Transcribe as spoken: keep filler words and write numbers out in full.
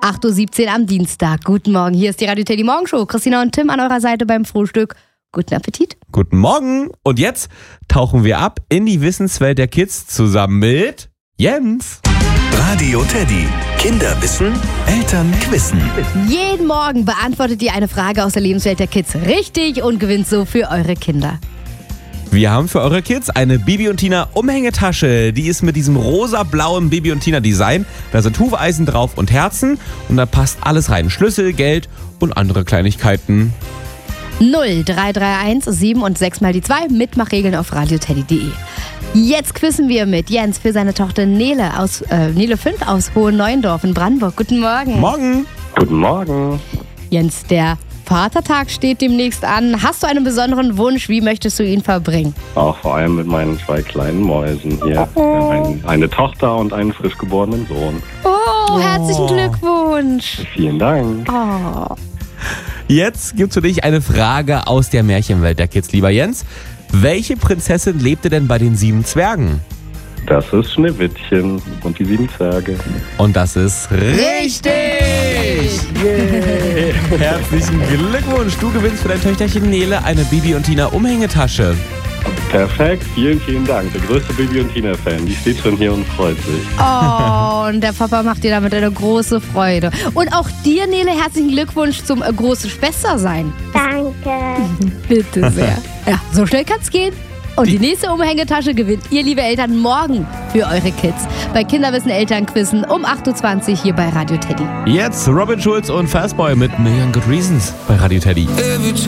acht Uhr siebzehn am Dienstag. Guten Morgen, hier ist die Radio Teddy Morgenshow. Christina und Tim an eurer Seite beim Frühstück. Guten Appetit. Guten Morgen. Und jetzt tauchen wir ab in die Wissenswelt der Kids zusammen mit Jens. Radio Teddy. Kinderwissen, Eltern quizzen. Jeden Morgen beantwortet ihr eine Frage aus der Lebenswelt der Kids richtig und gewinnt so für eure Kinder. Wir haben für eure Kids eine Bibi und Tina Umhängetasche. Die ist mit diesem rosa-blauen Bibi und Tina Design. Da sind Hufeisen drauf und Herzen und da passt alles rein. Schlüssel, Geld und andere Kleinigkeiten. null drei drei eins sieben und sechs mal die zwei. Mitmachregeln auf radioteddy punkt de. Jetzt quizzen wir mit Jens für seine Tochter Nele aus äh, Nele fünf aus Hohenneuendorf in Brandenburg. Guten Morgen. Morgen. Guten Morgen. Jens, der Vatertag steht demnächst an. Hast du einen besonderen Wunsch? Wie möchtest du ihn verbringen? Auch vor allem mit meinen zwei kleinen Mäusen hier. Wir haben ein, eine Tochter und einen frisch geborenen Sohn. Oh, herzlichen Glückwunsch. Vielen Dank. Oh. Jetzt gibt's für dich eine Frage aus der Märchenwelt der Kids, lieber Jens. Welche Prinzessin lebte denn bei den sieben Zwergen? Das ist Schneewittchen und die sieben Zwerge. Und das ist richtig! Yeah. Herzlichen Glückwunsch! Du gewinnst für dein Töchterchen Nele eine Bibi und Tina Umhängetasche. Perfekt, vielen, vielen Dank. Der größte Bibi und Tina-Fan, die steht schon hier und freut sich. Oh, und der Papa macht dir damit eine große Freude. Und auch dir, Nele, herzlichen Glückwunsch zum äh, große Schwester sein. Danke. Bitte sehr. Ja, so schnell kann's gehen. Und die nächste Umhängetasche gewinnt ihr, liebe Eltern, morgen für eure Kids. Bei Kinderwissen Elternquizzen um acht Uhr zwanzig hier bei Radio Teddy. Jetzt Robin Schulz und Fastboy mit Million Good Reasons bei Radio Teddy.